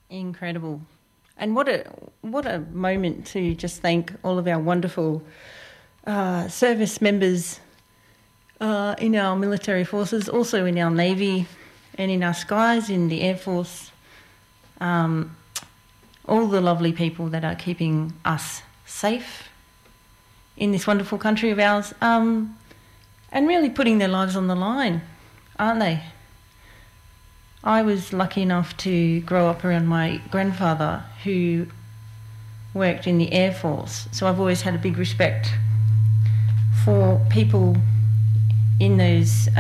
Incredible. And what a moment to just thank all of our wonderful service members in our military forces, also in our Navy and in our skies, in the Air Force, all the lovely people that are keeping us safe in this wonderful country of ours, and really putting their lives on the line, aren't they? I was lucky enough to grow up around my grandfather who worked in the Air Force, so I've always had a big respect for people in those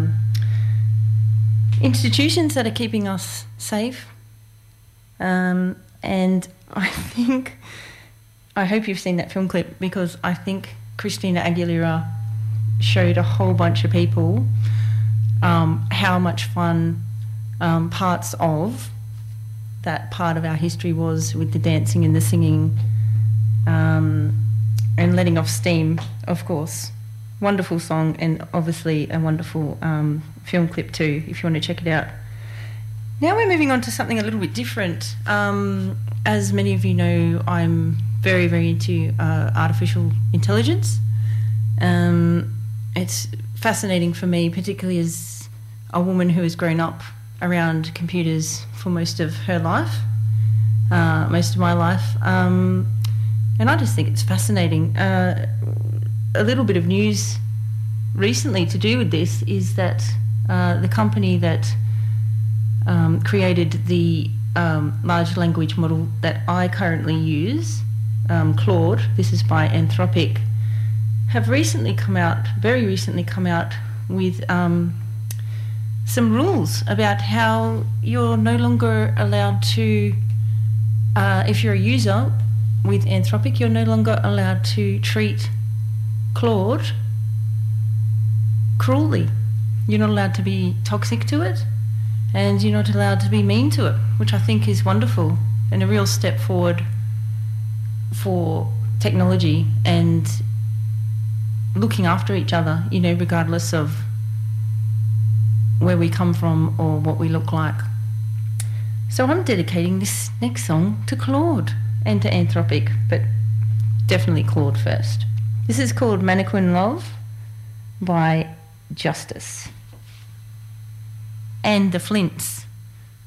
institutions that are keeping us safe. And I hope you've seen that film clip, because I think Christina Aguilera showed a whole bunch of people how much fun parts of that part of our history was, with the dancing and the singing and letting off steam, of course. Wonderful song, and obviously a wonderful film clip too, if you want to check it out. Now we're moving on to something a little bit different. As many of you know, I'm very, very into artificial intelligence. It's fascinating for me, particularly as a woman who has grown up around computers for most of her life, most of my life. And I just think it's fascinating. A little bit of news recently to do with this is that the company that created the large language model that I currently use, Claude, this is by Anthropic, have very recently come out with some rules about how you're no longer allowed to, if you're a user with Anthropic, you're no longer allowed to treat Claude cruelly. You're not allowed to be toxic to it, and you're not allowed to be mean to it, which I think is wonderful and a real step forward for technology and looking after each other, you know, regardless of where we come from or what we look like. So I'm dedicating this next song to Claude and to Anthropic, but definitely Claude first. This is called Mannequin Love by Justice and the Flints.